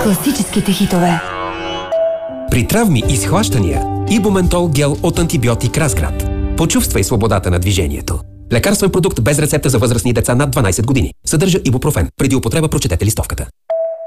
класическите хитове. При травми и схващания Ибументол гел от антибиотик Разград. Почувствай свободата на движението. Лекарствен продукт без рецепта за възрастни деца над 12 години. Съдържа ибупрофен. Преди употреба прочетете листовката.